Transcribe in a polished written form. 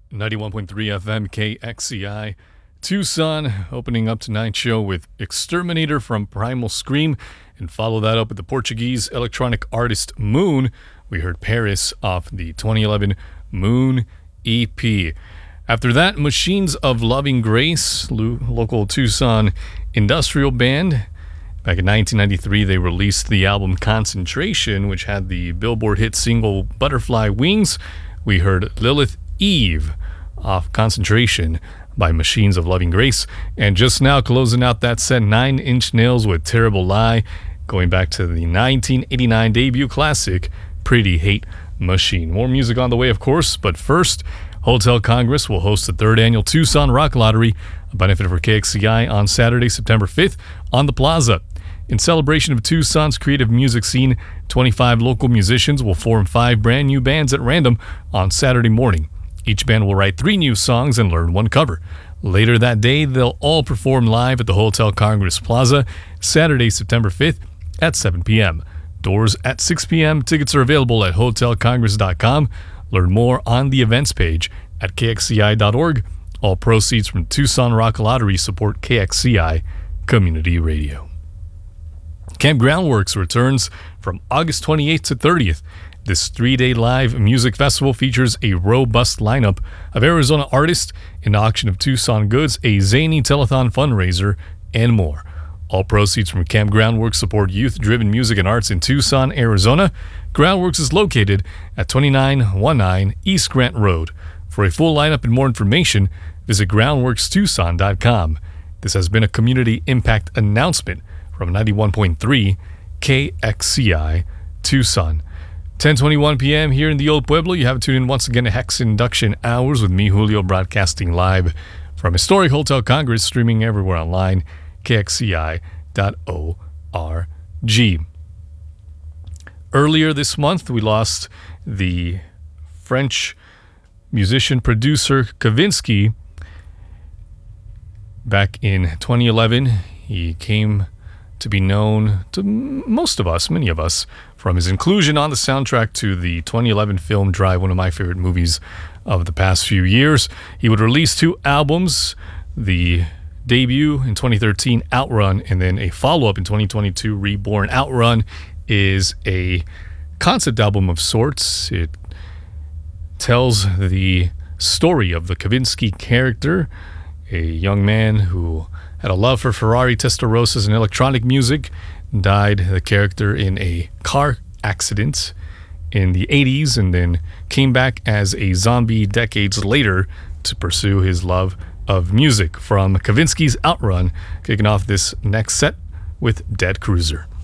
91.3 FM KXCI. Tucson opening up tonight's show with Exterminator from Primal Scream, and follow that up with the Portuguese electronic artist Moon. We heard Paris off the 2011 Moon EP. After that, Machines of Loving Grace, local Tucson industrial band. Back in 1993, they released the album Concentration, which had the Billboard hit single Butterfly Wings. We heard Lilith Eve off Concentration by Machines of Loving Grace. And just now, closing out that set, 9 Inch Nails with Terrible Lie, going back to the 1989 debut classic, Pretty Hate Machine. More music on the way, of course, but first, Hotel Congress will host the 3rd annual Tucson Rock Lottery, a benefit for KXCI, on Saturday, September 5th on the Plaza. In celebration of Tucson's creative music scene, 25 local musicians will form 5 brand new bands at random on Saturday morning. Each band will write 3 new songs and learn 1 cover. Later that day, they'll all perform live at the Hotel Congress Plaza, Saturday, September 5th at 7 p.m. Doors at 6 p.m. Tickets are available at hotelcongress.com. Learn more on the events page at kxci.org. All proceeds from Tucson Rock Lottery support KXCI Community Radio. Camp Groundworks returns from August 28th to 30th. This 3-day live music festival features a robust lineup of Arizona artists, an auction of Tucson goods, a zany telethon fundraiser, and more. All proceeds from Camp Groundworks support youth-driven music and arts in Tucson, Arizona. Groundworks is located at 2919 East Grant Road. For a full lineup and more information, visit groundworkstucson.com. This has been a community impact announcement from 91.3 KXCI Tucson. 10:21 p.m. here in the Old Pueblo. You have tuned in once again to Hex Induction Hours with me, Julio, broadcasting live from historic Hotel Congress, streaming everywhere online, kxci.org. Earlier this month, we lost the French musician producer Kavinsky. Back in 2011, he came to be known to most of us, many of us, from his inclusion on the soundtrack to the 2011 film Drive, one of my favorite movies of the past few years. He would release 2 albums, the debut in 2013, Outrun, and then a follow-up in 2022, Reborn. Outrun is a concept album of sorts. It tells the story of the Kavinsky character, a young man who had a love for Ferrari Testarossas and electronic music, died, the character, in a car accident in the 80s, and then came back as a zombie decades later to pursue his love of music. From Kavinsky's Outrun, kicking off this next set with Dead Cruiser.